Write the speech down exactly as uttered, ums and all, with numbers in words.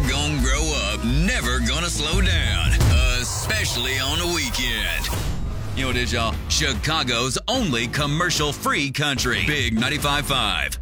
gonna grow up, never gonna slow down, especially on the weekend. You know what it is, y'all? Chicago's only commercial-free country. Big ninety-five point five.